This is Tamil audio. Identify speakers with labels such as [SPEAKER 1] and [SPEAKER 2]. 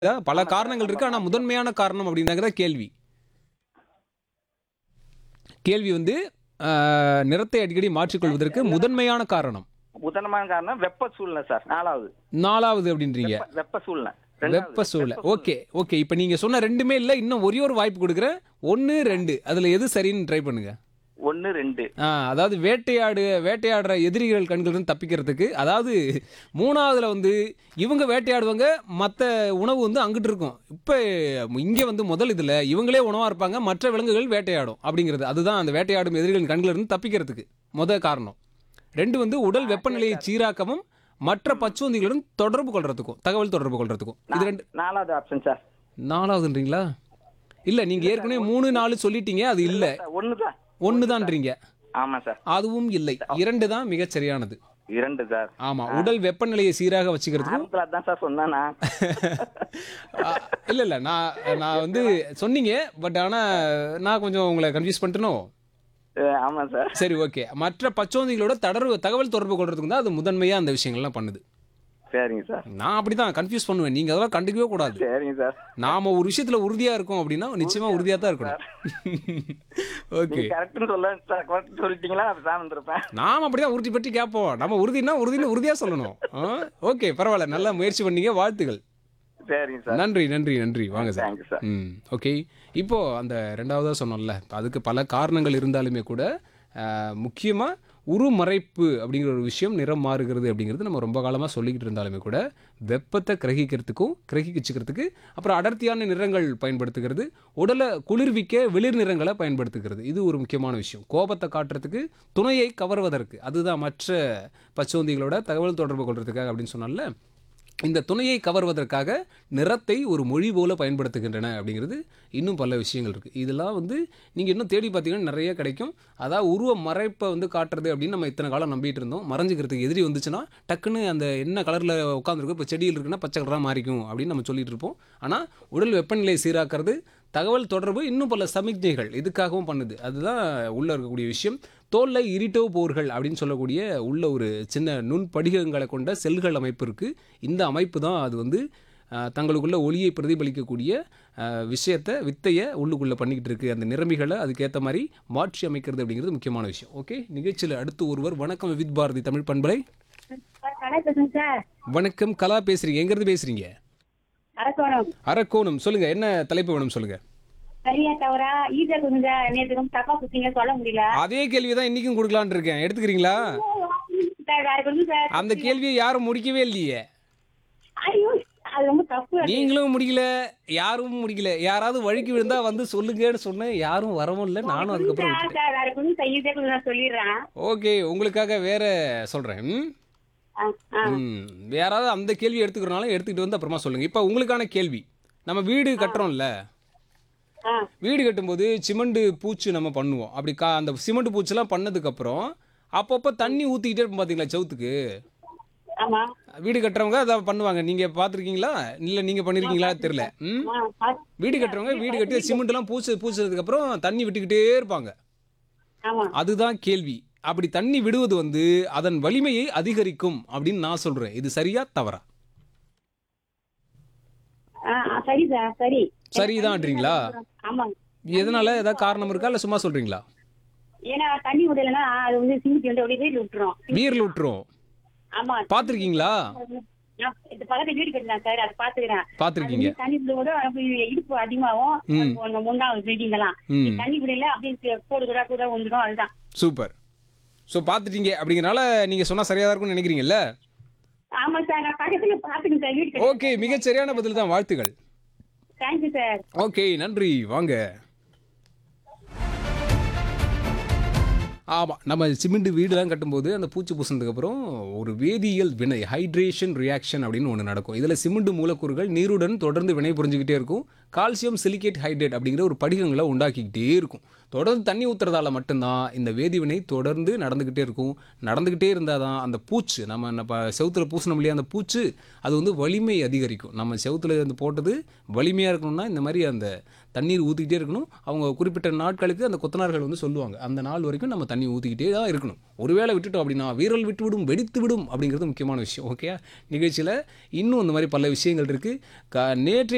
[SPEAKER 1] பல
[SPEAKER 2] ஆமா சார்.
[SPEAKER 1] காரணங்கள் இருக்கு. ஆனா முதன்மையான காரணம் அப்படிங்கிறத கேள்வி. கேள்வி வந்து நிறத்தை அடிக்கடி மாற்றிக்கொள்வதற்கு முதன்மையான காரணம்.
[SPEAKER 2] முதன்மையான காரணம் வெப்ப சூழ்நிலை சார். 4வது
[SPEAKER 1] 4வது அப்படின்றீங்க.
[SPEAKER 2] வெப்ப சூழ்நிலை. 2வது
[SPEAKER 1] வெப்ப சூழல்.
[SPEAKER 2] வெப்ப
[SPEAKER 1] ஓகே, ஓகே. இப்ப நீங்க சொன்ன 2மே இல்ல. இன்னும் ஒரே ஒரு வாய்ப்பு குடுக்குறேன். 1, 2 அதுல எது சரின்னு ட்ரை பண்ணுங்க.
[SPEAKER 2] 1, 2
[SPEAKER 1] அதாவது வேட்டையாடுற எதிரிகள் கண்களிலிருந்து தப்பிக்கிறதுக்கு, அதாவது 3வதுல வந்து இவங்க வேட்டையாடுவாங்க, மத்த உணவு வந்து அங்கிட்டு இருக்கும். இப்ப இங்க வந்து முதல் இதுல இவங்களே உணவா இருப்பாங்க, மற்ற விலங்குகள் வேட்டையாடும் அப்படிங்கிறது. அதுதான் அந்த வேட்டையாடும் எதிரிகளின் கண்களிலிருந்து தப்பிக்கிறதுக்கு காரணம். 2 வந்து உடல்
[SPEAKER 2] சரி
[SPEAKER 1] வெப்பநிலையை
[SPEAKER 2] சார்.
[SPEAKER 1] சீராக்கவும், மற்ற பச்சுவந்திகளுடன் தொடர்பு கொள்றதுக்கும், தகவல் தொடர்பு கொள்றதுக்கும். இது 2
[SPEAKER 2] 4வது ஆப்ஷன் சார்.
[SPEAKER 1] 4வதுன்றீங்களா? இல்ல நீங்க
[SPEAKER 2] இல்ல சார்.
[SPEAKER 1] ஏற்கனவே 3, 4 சொல்லிட்டீங்க. அது இல்ல.
[SPEAKER 2] சார் 1 தான்.
[SPEAKER 1] 1 தான்றீங்க.
[SPEAKER 2] ஆமா சார்.
[SPEAKER 1] அதுவும் இல்லை. 2 தான் மிகச் சரியானது.
[SPEAKER 2] 2 சார்.
[SPEAKER 1] ஆமா. உடல் வெப்பநிலையை சீராக வச்சுக்கிறதுக்கும்
[SPEAKER 2] ஆரம்பத்துல அதான் சார் சொன்னேன் நான்.
[SPEAKER 1] இல்ல நான் வந்து சொன்னீங்க. பட் ஆனா நான் கொஞ்சம் உங்களை கன்ஃபியூஸ் பண்ணிட்டேனோ?
[SPEAKER 2] ஆமா சார்.
[SPEAKER 1] சரி, ஓகே. மற்ற பச்சோந்திகளோட தகவல் தொடர்பு கொள்றதுக்கு தான் அது முதன்மையா அந்த விஷயங்கள்லாம் பண்ணுது.
[SPEAKER 2] சரிங்க சார்.
[SPEAKER 1] நான் அப்படிதான் கன்ஃபியூஸ் பண்ணுவேன். நீங்க அதெல்லாம் கண்டுக்கவே கூடாது.
[SPEAKER 2] சரிங்க சார்.
[SPEAKER 1] நாம ஒரு விஷயத்துல உறுதியா இருக்கோம் அப்படின்னா நிச்சயமா உறுதியா தான் இருக்கணும். ஓகே.
[SPEAKER 2] நீங்க கரெக்ட்னு கரெக்ட் சொல்லிட்டீங்களா நான் பேசாம இருந்திருப்பேன்.
[SPEAKER 1] நாம அப்படிதான் உறுதி பற்றி கேட்போம். நம்ம உறுதின்னு உறுதியா சொல்லணும். ஓகே, பரவாயில்ல. நல்லா முயற்சி பண்ணீங்க. வாழ்த்துகள்.
[SPEAKER 2] சரிங்க சார்.
[SPEAKER 1] நன்றி. வாங்க சார்.
[SPEAKER 2] Thank you sir.
[SPEAKER 1] ஓகே. இப்போ அந்த 2வதா சொன்னோம்ல, அதுக்கு பல காரணங்கள் இருந்தாலுமே கூட முக்கியமா உருமறைப்பு அப்படிங்கிற ஒரு விஷயம், நிறம் மாறுகிறது அப்படிங்கிறது நம்ம ரொம்ப காலமா சொல்லிக்கிட்டு இருந்தாலுமே கூட, வெப்பத்தை கிரகிச்சுக்கிறதுக்கு, அப்புறம் அடர்த்தியான நிறங்கள் பயன்படுத்துகிறது, உடலை குளிர்விக்க வெளிர் நிறங்களை பயன்படுத்துகிறது. இது ஒரு முக்கியமான விஷயம். கோபத்தை காட்டுறதுக்கு, துணையை கவர்வதற்கு, அதுதான் மற்ற பச்சோந்திகளோட தகவல் தொடர்பு கொள்றதுக்காக அப்படின்னு சொன்னால, இந்த துணையை கவர்வதற்காக நிறத்தை ஒரு மொழி போல பயன்படுத்துகின்றன அப்படிங்கிறது இன்னும் பல விஷயங்கள் இருக்குது. இதெல்லாம் வந்து நீங்கள் இன்னும் தேடி பார்த்தீங்கன்னா நிறைய கிடைக்கும். அதாவது உருவ மறைப்பை வந்து காட்டுறது அப்படின்னு நம்ம இத்தனை காலம் நம்பிட்டு இருந்தோம். மறைஞ்சிக்கிறதுக்கு எதிரி வந்துச்சுன்னா டக்குன்னு அந்த என்ன கலரில் உட்காந்துருக்கும், இப்போ செடியில் இருக்குன்னா பச்சை கலராக மாறிக்கும் அப்படின்னு நம்ம சொல்லிட்டு இருப்போம். ஆனால் உடல் வெப்பநிலையை சீராக்கிறது, தகவல் தொடர்பு, இன்னும் பல சமிக்ஞைகள் இதுக்காகவும் பண்ணுது. அதுதான் உள்ளே இருக்கக்கூடிய விஷயம். தோலில் இரிட்டோபோர்கள் அப்படின்னு சொல்லக்கூடிய உள்ள ஒரு சின்ன நுண்படிகங்களை கொண்ட செல்கள் அமைப்பு இருக்குது. இந்த அமைப்பு தான் அது வந்து தங்களுக்குள்ள ஒளியை பிரதிபலிக்கக்கூடிய வித்தையை உள்ளுக்குள்ளே பண்ணிக்கிட்டு இருக்குது. அந்த நிறமிகளை அதுக்கேற்ற மாதிரி மாற்றி அமைக்கிறது அப்படிங்கிறது முக்கியமான விஷயம். ஓகே, நிகழ்ச்சியில் அடுத்து ஒருவர். வணக்கம் வித் பாரதி தமிழ் பண்பலை. வணக்கம், கலா பேசுறீங்க. எங்கேருந்து பேசுறீங்க? அரக்கோணம். சொல்லுங்க, என்ன தலைப்பு வேணும் சொல்லுங்க.
[SPEAKER 3] சரியா தவறா ஈஸியா கொடுங்க. நேற்று தப்பா குடுத்தீங்க, சொல்ல முடியல.
[SPEAKER 1] அதே கேள்வி தான் இன்னைக்கும் கொடுக்கலான்னு இருக்கேன். எடுத்துக்கிறீங்களா?
[SPEAKER 3] வேற கொடுங்க சார்.
[SPEAKER 1] அந்த கேள்வியை யாரும் முடிக்கவே இல்லையே.
[SPEAKER 3] ஐயோ, அது ரொம்ப தப்பு.
[SPEAKER 1] நீங்களும் முடிக்கல, யாரும் முடிக்கல. யாராவது வழிக்கு விழுந்தா வந்து சொல்லுங்கன்னு சொன்னேன். யாரும் வரவும் இல்லை. நானும் அதுக்கப்புறம் விட்டுட்டேன்.
[SPEAKER 3] சார் வேற கொடுங்க சார். ஈஸியா கொடுங்க, நான் சொல்லிடுறேன்.
[SPEAKER 1] ஓகே, உங்களுக்காக வேற சொல்றேன். யாராவது அந்த கேள்வி எடுத்துக்கிறனாலும் எடுத்துக்கிட்டு வந்து அப்புறமா சொல்லுங்க. இப்போ உங்களுக்கான கேள்வி. நம்ம வீடு கட்டுறோம்ல, வீடு கட்டும்போது சிமெண்ட் பூச்சு நம்ம பண்ணுவோம். அப்படி அந்த சிமெண்ட் பூச்செல்லாம் பண்ணதுக்கப்புறம் அப்பப்போ தண்ணி ஊற்றிக்கிட்டே இருப்போம் பார்த்தீங்களா செவுத்துக்கு.
[SPEAKER 3] ஆமா.
[SPEAKER 1] வீடு கட்டுறவங்க அதை பண்ணுவாங்க. நீங்கள் பார்த்துருக்கீங்களா? இல்லை நீங்கள் பண்ணியிருக்கீங்களா தெரியல. வீடு கட்டுறவங்க வீடு கட்டி சிமெண்ட்லாம் பூச்சதுக்கப்புறம் தண்ணி விட்டுக்கிட்டே இருப்பாங்க.
[SPEAKER 3] ஆமா.
[SPEAKER 1] அதுதான் கேள்வி. அப்படி தண்ணி விடுவது வந்து அதன் வலிமையை அதிகரிக்கும் அப்படின்னு நான் சொல்கிறேன். இது சரியா தவறா?
[SPEAKER 3] சரி சார். சரி.
[SPEAKER 1] சரிதான்றீங்களா?
[SPEAKER 3] ஆமா.
[SPEAKER 1] எதனால? ஏதாவது காரணம் இருக்கா இல்லை சும்மா சொல்கிறீங்களா?
[SPEAKER 3] ஏன்னா தண்ணி விடலைன்னா அது வந்து சிமிட்டி வந்து அப்படியே வீடு விட்டுரும்.
[SPEAKER 1] வீரில் விட்டுரும்.
[SPEAKER 3] ஆமா.
[SPEAKER 1] பார்த்துருக்கீங்களா?
[SPEAKER 3] இந்த பக்கத்து வீடு கட்டினா சார், அதை பாத்துக்கிறேன்.
[SPEAKER 1] பார்த்துருக்கீங்க.
[SPEAKER 3] தண்ணி விடும்போது இடுப்பு அதிகமாகும். முன்னாள் பில்டிங்கெல்லாம் தண்ணி விடல அப்படியே கோடு கூட வந்துடும். அதுதான்.
[SPEAKER 1] சூப்பர். ஸோ பார்த்துட்டீங்க அப்படிங்கிறனால நீங்கள் சொன்னால் சரியாக தான் இருக்கும்னு நினைக்கிறீங்கல்ல?
[SPEAKER 3] ஆமா சார், நான் பக்கத்துல பாத்துக்கேன் சார் வீடு.
[SPEAKER 1] ஓகே, மிகச் சரியான பதில் தான். வாழ்த்துக்கள்.
[SPEAKER 3] Thank you sir.
[SPEAKER 1] ஓகே, நன்றி. வாங்க. ஆமாம், நம்ம சிமெண்ட் வீடுலாம் கட்டும்போது அந்த பூச்சி பூசினதுக்கப்புறம் ஒரு வேதியியல் வினை, ஹைட்ரேஷன் ரியாக்ஷன் அப்படின்னு ஒன்று நடக்கும். இதில் சிமெண்ட் மூலக்கூறுகள் நீருடன் தொடர்ந்து வினை புரிஞ்சுக்கிட்டே இருக்கும். கால்சியம் சிலிகேட் ஹைட்ரேட் அப்படிங்கிற ஒரு படிகங்களை உண்டாக்கிக்கிட்டே இருக்கும். தொடர்ந்து தண்ணி ஊற்றுறதால மட்டும்தான் இந்த வேதிவினை தொடர்ந்து நடந்துக்கிட்டே இருந்தால் தான் அந்த பூச்சு நம்ம செவுத்துல பூசணும் இல்லையா, அந்த பூச்சு அது வந்து வலிமை அதிகரிக்கும். நம்ம செவுத்துல வந்து போட்டது வலிமையாக இருக்கணும்னா இந்த மாதிரி அந்த தண்ணீர் ஊற்றிக்கிட்டே இருக்கணும். அவங்க குறிப்பிட்ட நாட்களுக்கு அந்த கொத்தனார்கள் வந்து சொல்லுவாங்க, அந்த நாள் வரைக்கும் நம்ம தண்ணி ஊற்றிக்கிட்டே தான் இருக்கணும். ஒருவேளை விட்டுட்டோம் அப்படின்னா வீரல் விட்டுவிடும், வெடித்து விடும் அப்படிங்கிறது முக்கியமான விஷயம். ஓகே, நிகழ்ச்சியில் இன்னும் இந்த மாதிரி பல விஷயங்கள் இருக்குது. நேற்றைய